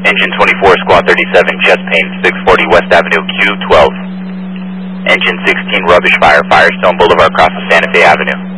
Engine 24, Squad 37, chest pain, 640 West Avenue, Q12. Engine 16, rubbish fire, Firestone Boulevard, across the Santa Fe Avenue.